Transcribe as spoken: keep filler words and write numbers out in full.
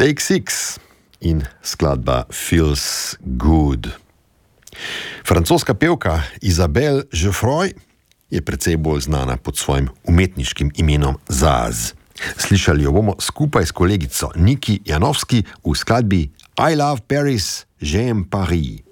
Take Six in skladba Feels Good. Francoska pevka Isabelle Geoffroy je precej bolj znana pod svojim umetniškim imenom Zaz. Slišali jo bomo skupaj s kolegico Niki Janovski v skladbi I Love Paris, J'aime Paris.